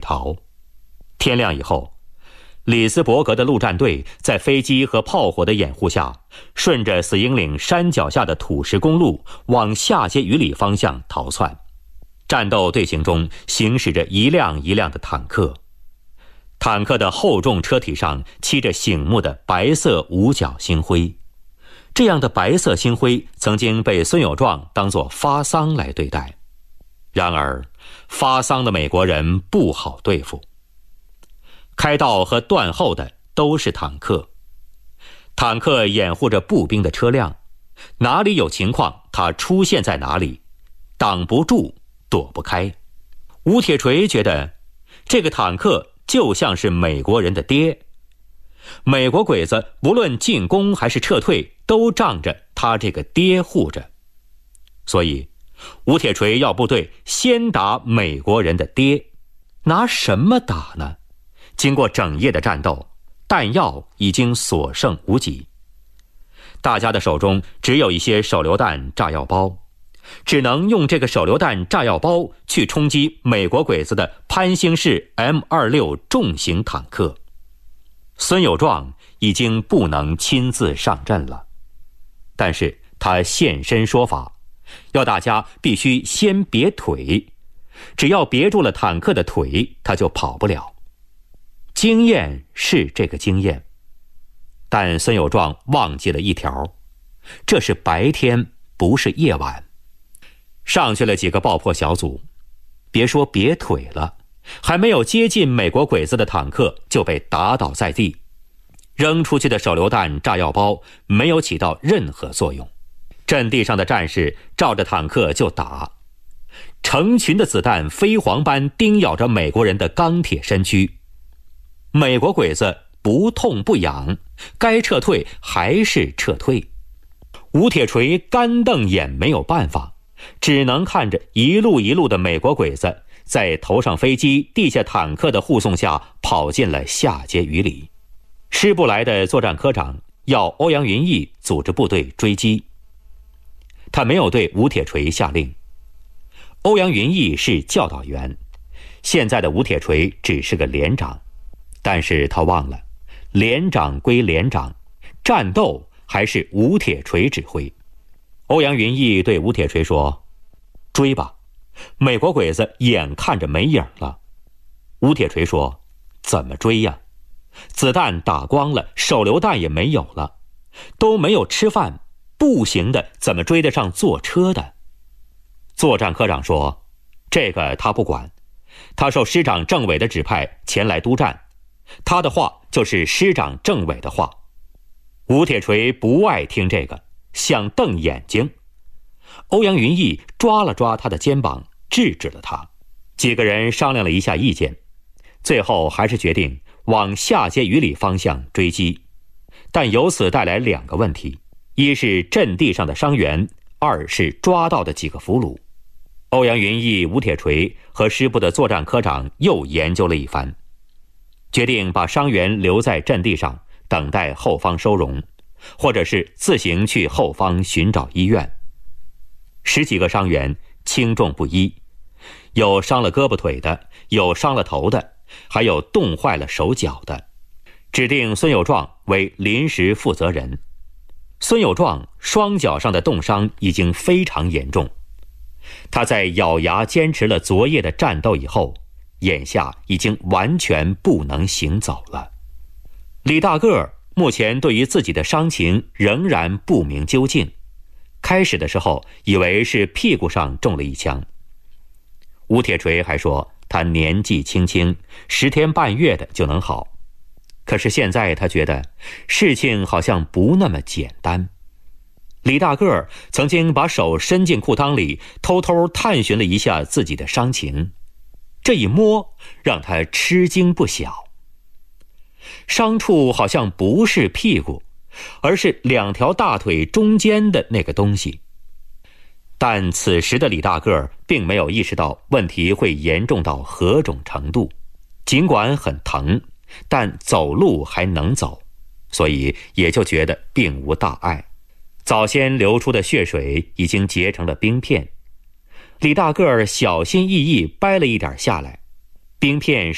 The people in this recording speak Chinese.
逃。天亮以后，里斯伯格的陆战队在飞机和炮火的掩护下，顺着死鹰岭山脚下的土石公路往下碣隅里方向逃窜。战斗队形中行驶着一辆一辆的坦克，坦克的厚重车体上漆着醒目的白色五角星辉。这样的白色星辉曾经被孙友壮当作发丧来对待。然而，发丧的美国人不好对付。开道和断后的都是坦克，坦克掩护着步兵的车辆，哪里有情况，它出现在哪里，挡不住，躲不开。吴铁锤觉得，这个坦克就像是美国人的爹。美国鬼子不论进攻还是撤退，都仗着他这个爹护着。所以，吴铁锤要部队先打美国人的爹。拿什么打呢？经过整夜的战斗，弹药已经所剩无几。大家的手中只有一些手榴弹、炸药包，只能用这个手榴弹、炸药包去冲击美国鬼子的潘兴式 M26 重型坦克。孙友壮已经不能亲自上阵了，但是他现身说法，要大家必须先别腿，只要别住了坦克的腿，他就跑不了。经验是这个经验，但孙友壮忘记了一条，这是白天，不是夜晚。上去了几个爆破小组，别说别腿了，还没有接近美国鬼子的坦克就被打倒在地，扔出去的手榴弹、炸药包没有起到任何作用。阵地上的战士照着坦克就打，成群的子弹飞蝗般叮咬着美国人的钢铁身躯。美国鬼子不痛不痒，该撤退还是撤退。吴铁锤干瞪眼没有办法，只能看着一路一路的美国鬼子在头上飞机、地下坦克的护送下跑进了下碣隅里。师部来的作战科长要欧阳云逸组织部队追击，他没有对吴铁锤下令。欧阳云逸是教导员，现在的吴铁锤只是个连长，但是他忘了，连长归连长，战斗还是吴铁锤指挥。欧阳云逸对吴铁锤说：“追吧，美国鬼子眼看着没影了。”吴铁锤说：“怎么追呀？子弹打光了，手榴弹也没有了，都没有吃饭，步行的怎么追得上坐车的？”作战科长说：“这个他不管，他受师长政委的指派前来督战，他的话就是师长政委的话。”吴铁锤不爱听这个，想瞪眼睛。欧阳云逸抓了抓他的肩膀，制止了他。几个人商量了一下意见，最后还是决定往下碣隅里方向追击，但由此带来两个问题：一是阵地上的伤员，二是抓到的几个俘虏。欧阳云逸、吴铁锤和师部的作战科长又研究了一番，决定把伤员留在阵地上等待后方收容，或者是自行去后方寻找医院。10几个伤员轻重不一，有伤了胳膊腿的，有伤了头的，还有冻坏了手脚的，指定孙友壮为临时负责人。孙友壮双脚上的冻伤已经非常严重，他在咬牙坚持了昨夜的战斗以后，眼下已经完全不能行走了。李大个目前对于自己的伤情仍然不明究竟，开始的时候以为是屁股上中了一枪。吴铁锤还说他年纪轻轻，10天半月的就能好，可是现在他觉得事情好像不那么简单。李大个曾经把手伸进裤裆里，偷偷探寻了一下自己的伤情，这一摸让他吃惊不小。伤处好像不是屁股，而是2条大腿中间的那个东西。但此时的李大个并没有意识到问题会严重到何种程度，尽管很疼，但走路还能走，所以也就觉得并无大碍。早先流出的血水已经结成了冰片，李大个小心翼翼掰了一点下来，冰片